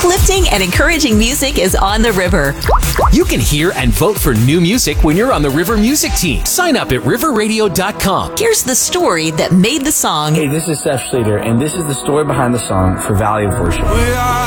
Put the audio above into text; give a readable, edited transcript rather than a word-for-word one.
Uplifting and encouraging music is on the river. You can hear and vote for new music when you're on the River Music Team. Sign up at riverradio.com. Here's the story that made the song. Hey, this is Seth Schrader, and this is the story behind the song for Valley of Worship.